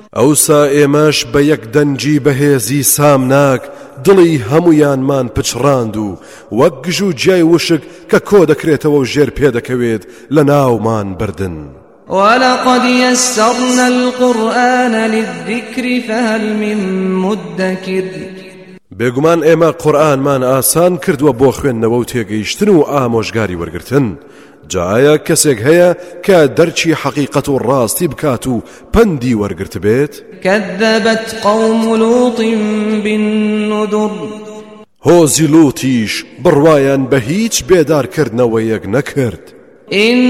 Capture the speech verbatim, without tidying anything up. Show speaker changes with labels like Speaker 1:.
Speaker 1: ئەوسا ئێمەش بە یەک دەنجی بەهێزی سامناک دڵی هەمویانمان پچڕاند و وەک گژ و جیای وشک کە کۆ دەکرێتەوە و ژێر پێدەکەوێت لە ناومان بردن.
Speaker 2: ولقد يسرنا القرآن للذكر فهل من مدكر
Speaker 1: بێگومان ئێمە قورئانمان ئاسان کردووە بۆ خوێندنەوە و تێگەیشتن و ئامۆژگاری وەرگرتن. جایە کەسێک هەیە کە دەرچی حەقیقەت و ڕاستی بکات و پەندی وەرگرت بێت؟
Speaker 2: كذبت قوم لوط بالنذر
Speaker 1: هۆزی لوتیش بڕوایان بە هیچ بێدارکردنەوەیەک نەکرد.